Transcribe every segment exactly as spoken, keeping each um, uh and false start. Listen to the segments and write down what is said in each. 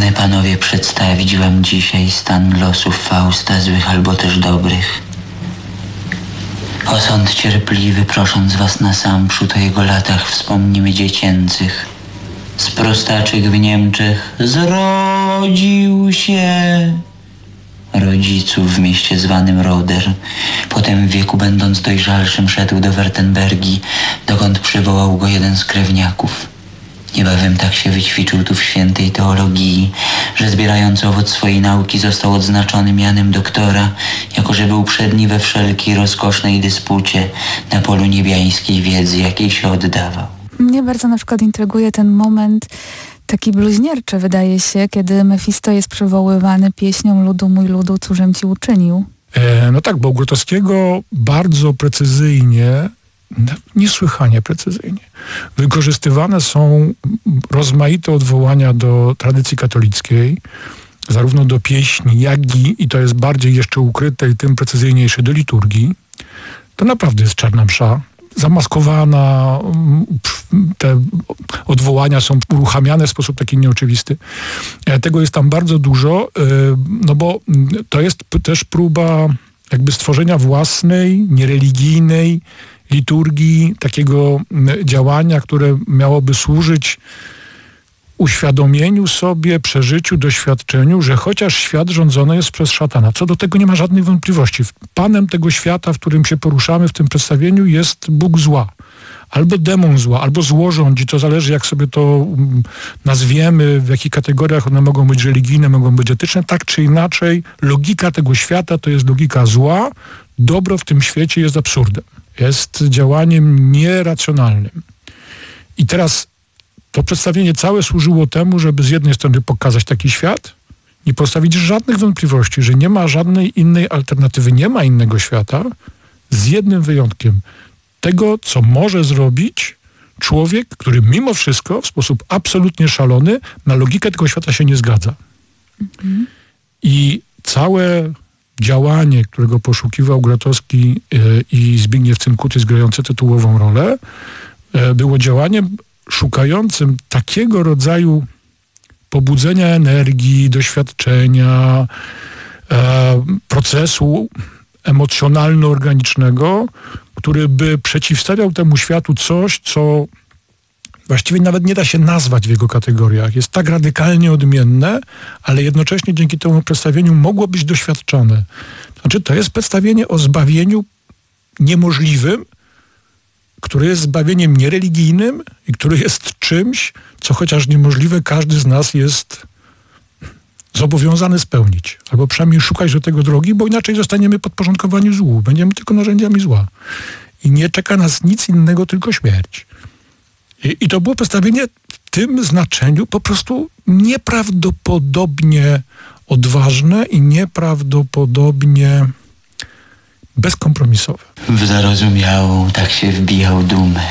Pragnę panowie przedstawić wam dzisiaj stan losów Fausta, złych albo też dobrych. O sąd cierpliwy, prosząc was na sam przód o jego latach wspomnimy dziecięcych. Sprostaczek w Niemczech zrodził się. Rodziców w mieście zwanym Roder. Potem w wieku będąc dojrzalszym szedł do Wertenbergi, dokąd przywołał go jeden z krewniaków. Niebawem tak się wyćwiczył tu w świętej teologii, że zbierając owoc swojej nauki został odznaczony mianem doktora, jako że był przedni we wszelkiej rozkosznej dyspucie na polu niebiańskiej wiedzy, jakiej się oddawał. Mnie bardzo na przykład intryguje ten moment taki bluźnierczy, wydaje się, kiedy Mefisto jest przywoływany pieśnią ludu mój ludu, cóżem ci uczynił. E, no tak, bo u Grotowskiego bardzo precyzyjnie, niesłychanie precyzyjnie wykorzystywane są rozmaite odwołania do tradycji katolickiej, zarówno do pieśni, jak i, i to jest bardziej jeszcze ukryte i tym precyzyjniejsze, do liturgii. To naprawdę jest czarna msza. Zamaskowana, te odwołania są uruchamiane w sposób taki nieoczywisty. Tego jest tam bardzo dużo, no bo to jest też próba jakby stworzenia własnej, niereligijnej liturgii, takiego działania, które miałoby służyć uświadomieniu sobie, przeżyciu, doświadczeniu, że chociaż świat rządzony jest przez szatana. Co do tego nie ma żadnych wątpliwości. Panem tego świata, w którym się poruszamy w tym przedstawieniu, jest Bóg zła. Albo demon zła, albo zło rządzi. To zależy, jak sobie to nazwiemy, w jakich kategoriach one mogą być religijne, mogą być etyczne. Tak czy inaczej, logika tego świata to jest logika zła. Dobro w tym świecie jest absurdem. Jest działaniem nieracjonalnym. I teraz to przedstawienie całe służyło temu, żeby z jednej strony pokazać taki świat, nie postawić żadnych wątpliwości, że nie ma żadnej innej alternatywy, nie ma innego świata, z jednym wyjątkiem. Tego, co może zrobić człowiek, który mimo wszystko w sposób absolutnie szalony na logikę tego świata się nie zgadza. Mhm. I całe działanie, którego poszukiwał Grotowski i Zbigniew Cynkutys grający tytułową rolę, było działaniem szukającym takiego rodzaju pobudzenia energii, doświadczenia, e, procesu emocjonalno-organicznego, który by przeciwstawiał temu światu coś, co właściwie nawet nie da się nazwać w jego kategoriach. Jest tak radykalnie odmienne, ale jednocześnie dzięki temu przedstawieniu mogło być doświadczone. Znaczy, to jest przedstawienie o zbawieniu niemożliwym, który jest zbawieniem niereligijnym i który jest czymś, co chociaż niemożliwe, każdy z nas jest zobowiązany spełnić. Albo przynajmniej szukać do tego drogi, bo inaczej zostaniemy podporządkowani złu. Będziemy tylko narzędziami zła. I nie czeka nas nic innego, tylko śmierć. I, i to było przedstawienie w tym znaczeniu po prostu nieprawdopodobnie odważne i nieprawdopodobnie bezkompromisowe. W zarozumiałą tak się wbijał dumę,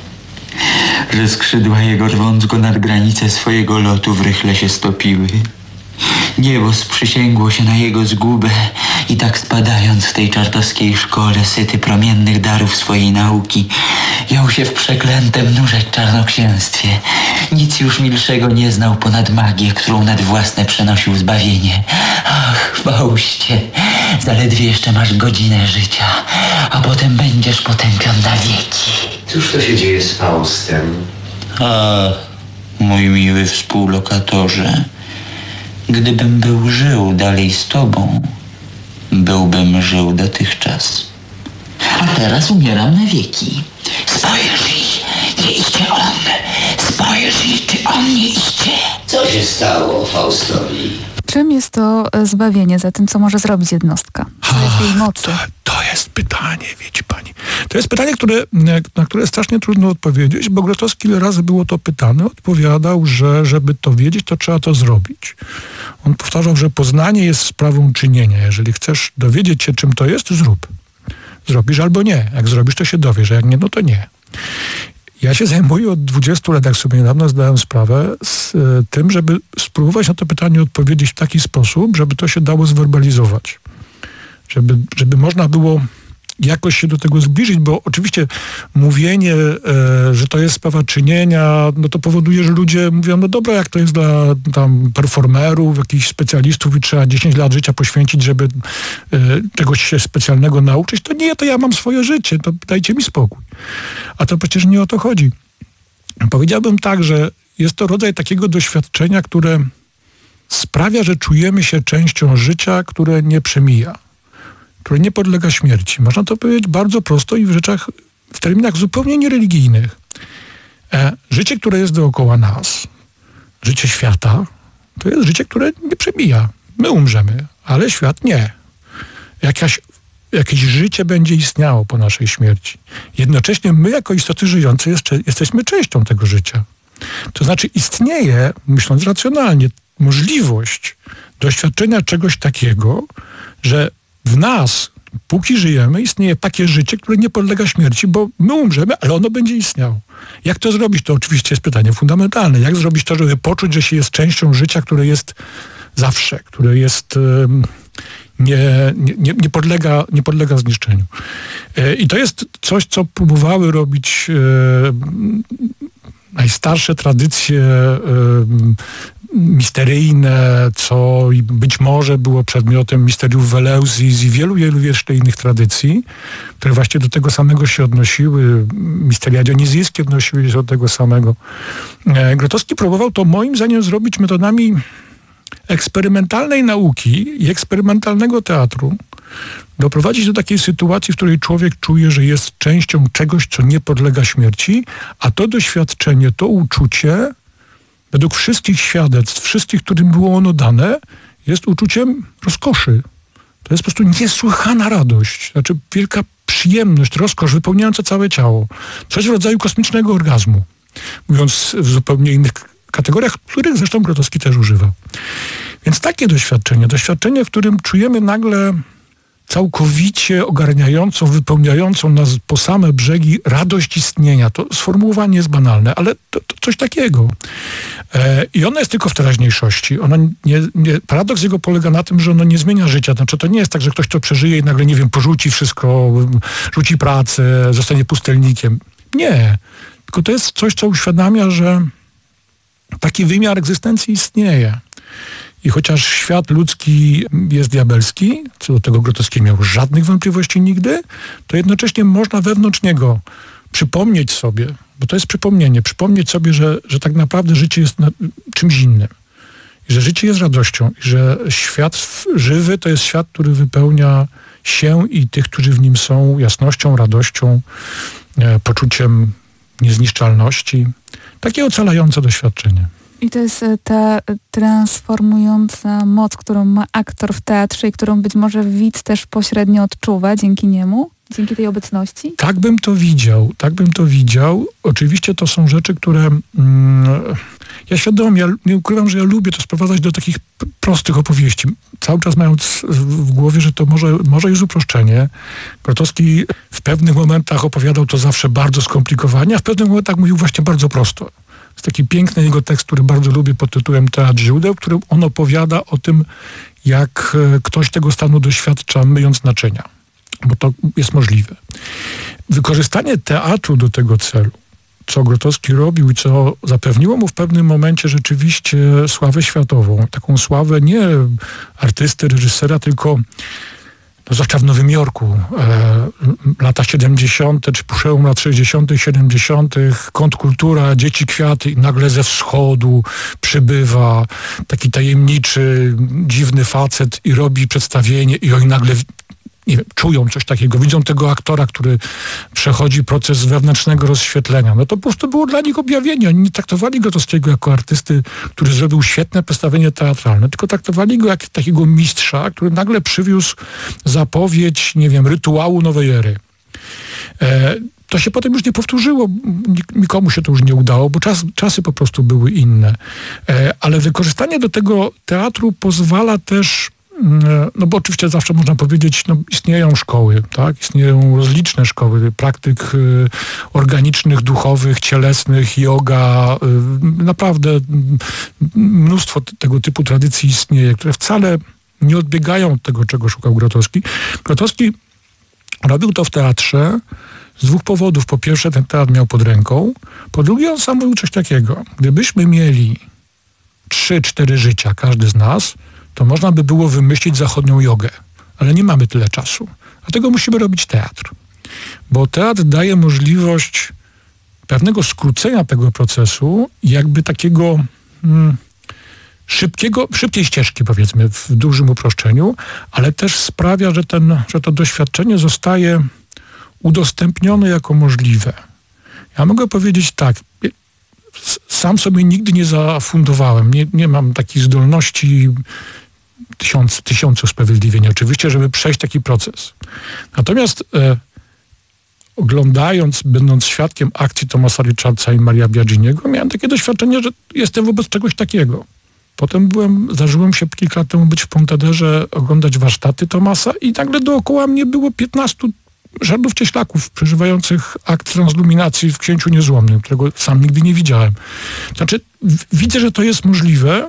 że skrzydła jego rwąc go nad granicę swojego lotu w rychle się stopiły. Niebo sprzysięgło się na jego zgubę i tak spadając w tej czartowskiej szkole, syty promiennych darów swojej nauki, jął się w przeklętem nurzeć czarnoksięstwie. Nic już milszego nie znał ponad magię, którą nad własne przenosił zbawienie. Ach, Faustie, zaledwie jeszcze masz godzinę życia, a potem będziesz potępion na wieki. Cóż to się dzieje z Faustem? Ach, mój miły współlokatorze, gdybym był żył dalej z tobą, byłbym żył dotychczas. A teraz umieram na wieki. Spojrzyj, nie idzie on. Spojrzyj, czy on nie idzie. Co się stało Faustowi? Czym jest to zbawienie za tym, co może zrobić jednostka? Co jest jej mocy? To, to jest pytanie, widzi pani. To jest pytanie, które, na które strasznie trudno odpowiedzieć, bo Grotowski ile razy było to pytane, odpowiadał, że żeby to wiedzieć, to trzeba to zrobić. On powtarzał, że poznanie jest sprawą czynienia. Jeżeli chcesz dowiedzieć się, czym to jest, zrób. Zrobisz albo nie. Jak zrobisz, to się dowiesz, a jak nie, no to nie. Ja się zajmuję od dwudziestu lat, jak sobie niedawno zdałem sprawę, z y, tym, żeby spróbować na to pytanie odpowiedzieć w taki sposób, żeby to się dało zwerbalizować. Żeby, żeby można było jakoś się do tego zbliżyć, bo oczywiście mówienie, e, że to jest sprawa czynienia, no to powoduje, że ludzie mówią, no dobra, jak to jest dla tam performerów, jakichś specjalistów i trzeba dziesięć lat życia poświęcić, żeby e, czegoś się specjalnego nauczyć, to nie, to ja mam swoje życie, to dajcie mi spokój. A to przecież nie o to chodzi. Powiedziałbym tak, że jest to rodzaj takiego doświadczenia, które sprawia, że czujemy się częścią życia, które nie przemija, które nie podlega śmierci. Można to powiedzieć bardzo prosto i w rzeczach, w terminach zupełnie niereligijnych. E, życie, które jest dookoła nas, życie świata, to jest życie, które nie przemija. My umrzemy, ale świat nie. Jakaś, jakieś życie będzie istniało po naszej śmierci. Jednocześnie my, jako istoty żyjące, jeszcze jesteśmy częścią tego życia. To znaczy istnieje, myśląc racjonalnie, możliwość doświadczenia czegoś takiego, że w nas, póki żyjemy, istnieje takie życie, które nie podlega śmierci, bo my umrzemy, ale ono będzie istniało. Jak to zrobić? To oczywiście jest pytanie fundamentalne. Jak zrobić to, żeby poczuć, że się jest częścią życia, które jest zawsze, które jest... Um, Nie, nie, nie, podlega, nie podlega zniszczeniu. E, I to jest coś, co próbowały robić e, najstarsze tradycje e, misteryjne, co być może było przedmiotem misteriów Weleuzis i wielu, wielu jeszcze innych tradycji, które właśnie do tego samego się odnosiły. Misteria dionizjskie odnosiły się do tego samego. E, Grotowski próbował to moim zdaniem zrobić metodami eksperymentalnej nauki i eksperymentalnego teatru, doprowadzić do takiej sytuacji, w której człowiek czuje, że jest częścią czegoś, co nie podlega śmierci, a to doświadczenie, to uczucie, według wszystkich świadectw, wszystkich, którym było ono dane, jest uczuciem rozkoszy. To jest po prostu niesłychana radość, znaczy wielka przyjemność, rozkosz wypełniająca całe ciało. Coś w rodzaju kosmicznego orgazmu, mówiąc w zupełnie innych kategoriach, których zresztą Grotowski też używał. Więc takie doświadczenie, doświadczenie, w którym czujemy nagle całkowicie ogarniającą, wypełniającą nas po same brzegi radość istnienia. To sformułowanie jest banalne, ale to, to coś takiego. E, I ono jest tylko w teraźniejszości. Ono nie, nie, paradoks jego polega na tym, że ono nie zmienia życia. Znaczy to nie jest tak, że ktoś to przeżyje i nagle, nie wiem, porzuci wszystko, rzuci pracę, zostanie pustelnikiem. Nie. Tylko to jest coś, co uświadamia, że taki wymiar egzystencji istnieje. I chociaż świat ludzki jest diabelski, co do tego Grotowski nie miał żadnych wątpliwości nigdy, to jednocześnie można wewnątrz niego przypomnieć sobie, bo to jest przypomnienie, przypomnieć sobie, że, że tak naprawdę życie jest na, czymś innym. I że życie jest radością. I że świat żywy to jest świat, który wypełnia się i tych, którzy w nim są, jasnością, radością, e, poczuciem niezniszczalności. Takie ocalające doświadczenie. I to jest ta transformująca moc, którą ma aktor w teatrze i którą być może widz też pośrednio odczuwa dzięki niemu, dzięki tej obecności? Tak bym to widział, tak bym to widział. Oczywiście to są rzeczy, które... Mm, ja świadomie, ja nie ukrywam, że ja lubię to sprowadzać do takich p- prostych opowieści. Cały czas mając w głowie, że to może, może jest uproszczenie. Grotowski w pewnych momentach opowiadał to zawsze bardzo skomplikowanie, a w pewnych momentach mówił właśnie bardzo prosto. Jest taki piękny jego tekst, który bardzo lubię pod tytułem Teatr źródeł, w którym on opowiada o tym, jak ktoś tego stanu doświadcza, myjąc naczynia. Bo to jest możliwe. Wykorzystanie teatru do tego celu, co Grotowski robił i co zapewniło mu w pewnym momencie rzeczywiście sławę światową. Taką sławę nie artysty, reżysera, tylko no zwłaszcza w Nowym Jorku, e, lata siedemdziesiąte, czy przełom lat sześćdziesiątych, siedemdziesiątych, kontrkultura, dzieci kwiaty i nagle ze wschodu przybywa taki tajemniczy, dziwny facet i robi przedstawienie i oni nagle nie wiem, czują coś takiego, widzą tego aktora, który przechodzi proces wewnętrznego rozświetlenia. No to po prostu było dla nich objawienie. Oni nie traktowali Grotowskiego jako artysty, który zrobił świetne przedstawienie teatralne, tylko traktowali go jak takiego mistrza, który nagle przywiózł zapowiedź, nie wiem, rytuału nowej ery. E, to się potem już nie powtórzyło. Nikomu się to już nie udało, bo czas, czasy po prostu były inne. E, ale wykorzystanie do tego teatru pozwala też, no bo oczywiście zawsze można powiedzieć, no istnieją szkoły, tak? Istnieją rozliczne szkoły praktyk y, organicznych, duchowych, cielesnych, yoga. Y, naprawdę y, mnóstwo t- tego typu tradycji istnieje, które wcale nie odbiegają od tego, czego szukał Grotowski. Grotowski Robił to w teatrze z dwóch powodów. Po pierwsze, ten teatr miał pod ręką. Po drugie, on sam mówił coś takiego. Gdybyśmy mieli trzy, cztery życia, każdy z nas, to można by było wymyślić zachodnią jogę. Ale nie mamy tyle czasu. Dlatego musimy robić teatr. Bo teatr daje możliwość pewnego skrócenia tego procesu, jakby takiego hmm, szybkiego, szybkiej ścieżki, powiedzmy, w dużym uproszczeniu, ale też sprawia, że, ten, że to doświadczenie zostaje udostępnione jako możliwe. Ja mogę powiedzieć tak, sam sobie nigdy nie zafundowałem, nie, nie mam takich zdolności tysiąc, tysiące usprawiedliwień oczywiście, żeby przejść taki proces. Natomiast e, oglądając, będąc świadkiem akcji Thomasa Richardsa i Maria Biaginiego, miałem takie doświadczenie, że jestem wobec czegoś takiego. Potem byłem, zdarzyło mi się kilka lat temu być w Pontederze, oglądać warsztaty Thomasa i nagle dookoła mnie było piętnastu żardów cieślaków przeżywających akt transluminacji w Księciu Niezłomnym, którego sam nigdy nie widziałem. Znaczy, w- widzę, że to jest możliwe,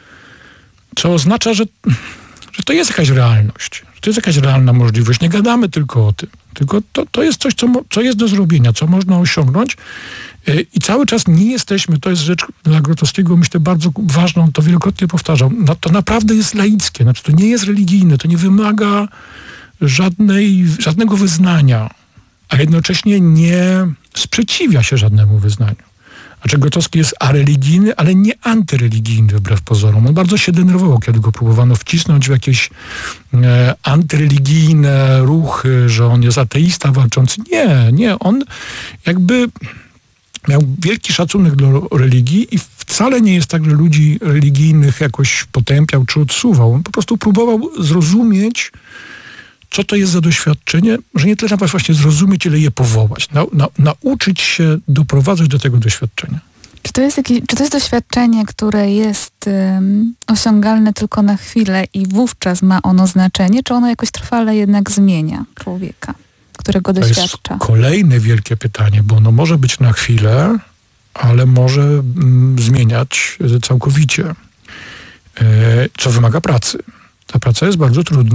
co oznacza, że, że to jest jakaś realność, że to jest jakaś realna możliwość. Nie gadamy tylko o tym, tylko to, to jest coś, co, mo- co jest do zrobienia, co można osiągnąć. Yy, I cały czas nie jesteśmy, to jest rzecz dla Grotowskiego, myślę, bardzo ważną, to wielokrotnie powtarzał, no, to naprawdę jest laickie, znaczy to nie jest religijne, to nie wymaga żadnej, żadnego wyznania, a jednocześnie nie sprzeciwia się żadnemu wyznaniu. Znaczy Grotowski jest areligijny, ale nie antyreligijny wbrew pozorom. On bardzo się denerwował, kiedy go próbowano wcisnąć w jakieś e, antyreligijne ruchy, że on jest ateista walczący. Nie, nie. On jakby miał wielki szacunek do religii i wcale nie jest tak, że ludzi religijnych jakoś potępiał czy odsuwał. On po prostu próbował zrozumieć, co to jest za doświadczenie, że nie tyle właśnie zrozumieć, ile je powołać. Na, na, nauczyć się doprowadzać do tego doświadczenia. Czy to jest, jakieś, czy to jest doświadczenie, które jest um, osiągalne tylko na chwilę i wówczas ma ono znaczenie, czy ono jakoś trwale jednak zmienia człowieka, którego To doświadcza? jest kolejne wielkie pytanie, bo ono może być na chwilę, ale może mm, zmieniać całkowicie, e, co wymaga pracy. Ta praca jest bardzo trudna.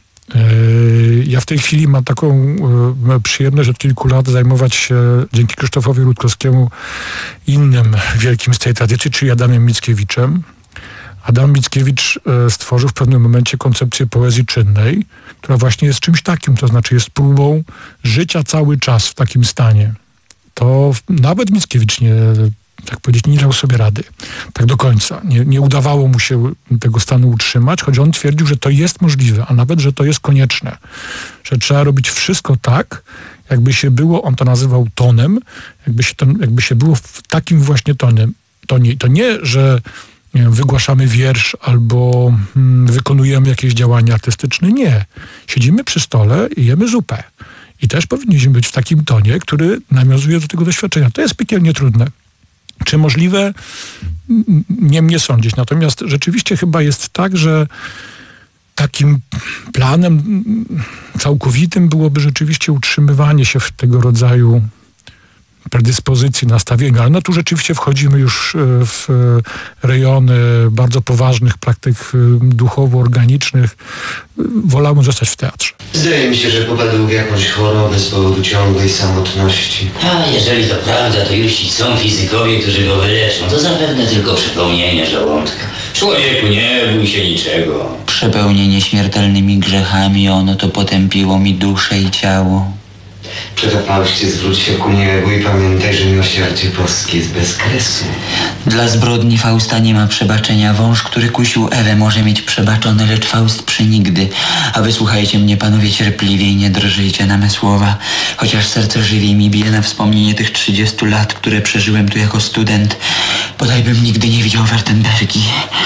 Ja w tej chwili mam taką przyjemność od kilku lat zajmować się, dzięki Krzysztofowi Rutkowskiemu, innym wielkim z tej tradycji, czyli Adamem Mickiewiczem. Adam Mickiewicz stworzył w pewnym momencie koncepcję poezji czynnej, która właśnie jest czymś takim, to znaczy jest próbą życia cały czas w takim stanie. To nawet Mickiewicz nie, tak powiedzieć, nie dał sobie rady. Tak do końca. Nie, nie udawało mu się tego stanu utrzymać, choć on twierdził, że to jest możliwe, a nawet, że to jest konieczne. Że trzeba robić wszystko tak, jakby się było, on to nazywał tonem, jakby się, to, jakby się było w takim właśnie tonem. To nie, to nie że nie wiem, wygłaszamy wiersz albo hmm, wykonujemy jakieś działania artystyczne. Nie. Siedzimy przy stole i jemy zupę. I też powinniśmy być w takim tonie, który nawiązuje do tego doświadczenia. To jest piekielnie trudne. Czy możliwe? Nie mnie sądzić. Natomiast rzeczywiście chyba jest tak, że takim planem całkowitym byłoby rzeczywiście utrzymywanie się w tego rodzaju predyspozycji, nastawienia. Ale no tu rzeczywiście wchodzimy już w rejony bardzo poważnych praktyk duchowo-organicznych. Wolałbym zostać w teatrze. Zdaje mi się, że popadł w jakąś chorobę z powodu ciągłej samotności. A jeżeli to prawda, to już są fizykowie, którzy go wyleczą. To zapewne tylko przepełnienie żołądka. Człowieku, nie bój się niczego. Przepełnienie śmiertelnymi grzechami, ono to potępiło mi duszę i ciało. Przetapałeś, zwróć się ku niebu i pamiętaj, że miłosierdzie boskie jest bez kresu. Dla zbrodni Fausta nie ma przebaczenia. Wąż, który kusił Ewę, może mieć przebaczone, lecz Faust przenigdy. A wysłuchajcie mnie, panowie, cierpliwie i nie drżyjcie na me słowa. Chociaż serce żywiej mi bije na wspomnienie tych trzydziestu lat, które przeżyłem tu jako student. Bodajbym nigdy nie widział Wertenbergi.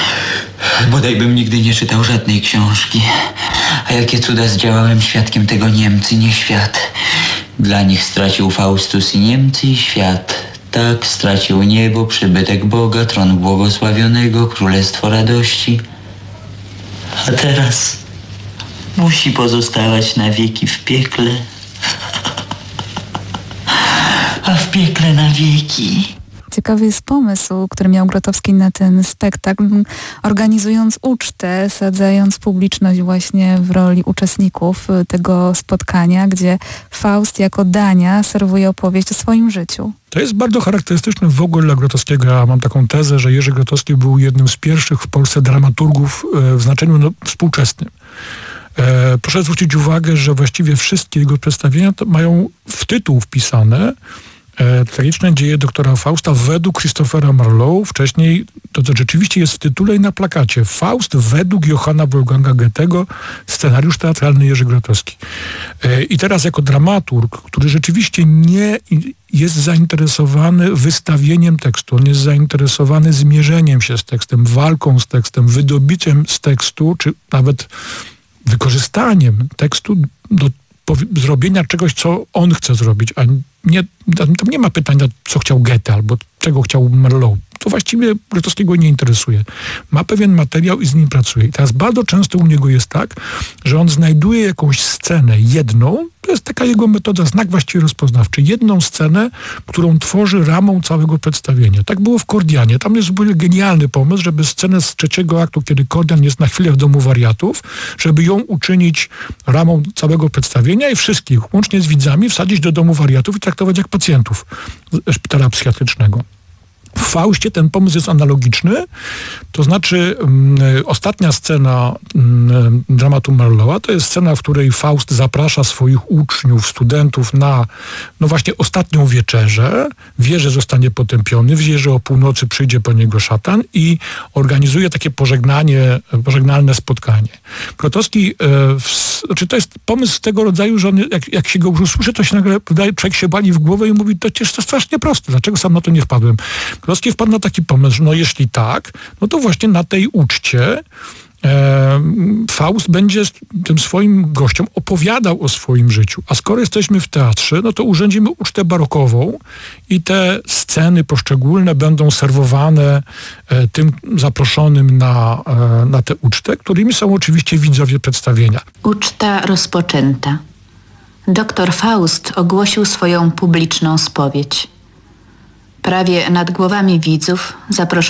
Bodajbym nigdy nie czytał żadnej książki. A jakie cuda zdziałałem świadkiem tego Niemcy, nie świat. Dla nich stracił Faustus i Niemcy i świat. Tak stracił niebo, przybytek Boga, tron błogosławionego, królestwo radości. A teraz musi pozostawać na wieki w piekle. A w piekle na wieki. ciekawy jest pomysł, który miał Grotowski na ten spektakl, organizując ucztę, sadzając publiczność właśnie w roli uczestników tego spotkania, gdzie Faust jako dania serwuje opowieść o swoim życiu. To jest bardzo charakterystyczne w ogóle dla Grotowskiego. Ja mam taką tezę, że Jerzy Grotowski był jednym z pierwszych w Polsce dramaturgów w znaczeniu no, współczesnym. E, proszę zwrócić uwagę, że właściwie wszystkie jego przedstawienia to mają w tytuł wpisane e, tragiczne dzieje doktora Fausta według Christophera Marlowe. Wcześniej to, to rzeczywiście jest w tytule i na plakacie. Faust według Johanna Wolfganga Goethego, scenariusz teatralny Jerzy Grotowski. E, I teraz jako dramaturg, który rzeczywiście nie jest zainteresowany wystawieniem tekstu, on jest zainteresowany zmierzeniem się z tekstem, walką z tekstem, wydobyciem z tekstu, czy nawet wykorzystaniem tekstu do zrobienia czegoś, co on chce zrobić, a nie, tam nie ma pytania, co chciał Goethe albo czego chciał Marlowe. To właściwie Grotowskiego nie interesuje. Ma pewien materiał i z nim pracuje. I teraz bardzo często u niego jest tak, że on znajduje jakąś scenę, jedną, to jest taka jego metoda, znak właściwie rozpoznawczy, jedną scenę, którą tworzy ramą całego przedstawienia. Tak było w Kordianie. Tam jest zupełnie genialny pomysł, żeby scenę z trzeciego aktu, kiedy Kordian jest na chwilę w domu wariatów, żeby ją uczynić ramą całego przedstawienia i wszystkich, łącznie z widzami, wsadzić do domu wariatów i traktować jak pacjentów szpitala psychiatrycznego. W Faustie ten pomysł jest analogiczny, to znaczy um, ostatnia scena um, dramatu Marlowe'a to jest scena, w której Faust zaprasza swoich uczniów, studentów na no właśnie ostatnią wieczerzę, wie, że zostanie potępiony, wie, że o północy przyjdzie po niego szatan i organizuje takie pożegnanie, pożegnalne spotkanie. Grotowski, e, w, znaczy to jest pomysł tego rodzaju, że on, jak, jak się go już usłyszy, to się nagle człowiek się bali w głowę i mówi, to przecież to strasznie proste, dlaczego sam na to nie wpadłem? Grotowski wpadł na taki pomysł, no jeśli tak, no to właśnie na tej uczcie e, Faust będzie tym swoim gościom opowiadał o swoim życiu. A skoro jesteśmy w teatrze, no to urządzimy ucztę barokową i te sceny poszczególne będą serwowane e, tym zaproszonym na, e, na tę ucztę, którymi są oczywiście widzowie przedstawienia. Uczta rozpoczęta. Doktor Faust ogłosił swoją publiczną spowiedź. Prawie nad głowami widzów zaproszono